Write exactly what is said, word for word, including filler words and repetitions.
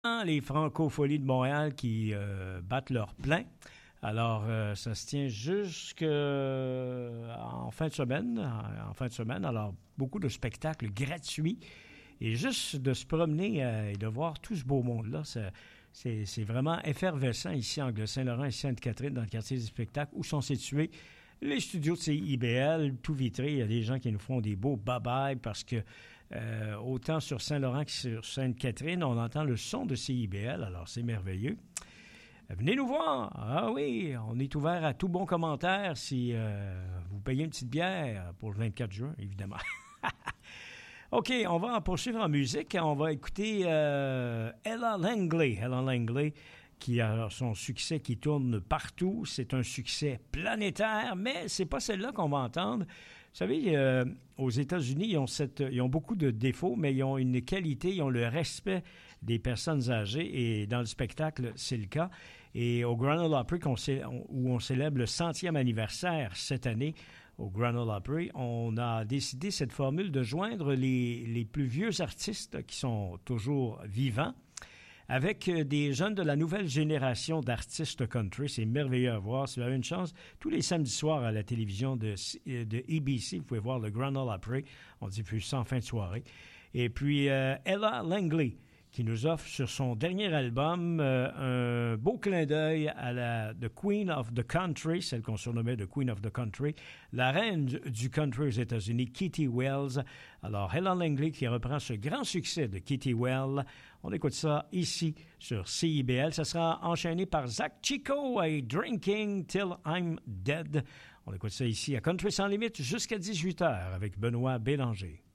Les Francopholies de Montréal qui euh, battent leur plein. Alors, euh, ça se tient jusqu'en fin de semaine. En fin de semaine, alors, beaucoup de spectacles gratuits. Et juste de se promener euh, et de voir tout ce beau monde-là, ça, c'est, c'est vraiment effervescent ici, en Angle-Saint-Laurent et Sainte-Catherine, dans le quartier des spectacles, où sont situés les studios de C I B L, tout vitré. Il y a des gens qui nous font des beaux bye-bye parce que euh, autant sur Saint-Laurent que sur Sainte-Catherine, on entend le son de C I B L, alors c'est merveilleux. Venez nous voir. Ah oui, on est ouvert à tout bon commentaire si euh, vous payez une petite bière pour le vingt-quatre juin, évidemment. OK, on va en poursuivre en musique. On va écouter euh, Ella Langley. Ella Langley, qui a son succès qui tourne partout. C'est un succès planétaire, mais c'est pas celle-là qu'on va entendre. Vous savez, euh, aux États-Unis, ils ont, cette, ils ont beaucoup de défauts, mais ils ont une qualité, ils ont le respect des personnes âgées, et dans le spectacle, c'est le cas. Et au Grand Ole Opry, où on célèbre le centième anniversaire cette année, au Grand Ole Opry, on a décidé cette formule de joindre les, les plus vieux artistes qui sont toujours vivants avec des jeunes de la nouvelle génération d'artistes country. C'est merveilleux à voir. Si vous avez une chance, tous les samedis soirs à la télévision de, de A B C, vous pouvez voir le Grand Ole Opry. On diffuse ça en fin de soirée. Et puis, euh, Ella Langley, qui nous offre sur son dernier album euh, un beau clin d'œil à la The Queen of the Country, celle qu'on surnommait The Queen of the Country, la reine du country aux États-Unis, Kitty Wells. Alors, Ella Langley qui reprend ce grand succès de Kitty Wells. On écoute ça ici sur C I B L. Ça sera enchaîné par Zach Chico et Drinking Till I'm Dead. On écoute ça ici à Country Sans Limite jusqu'à dix-huit heures avec Benoît Bélanger.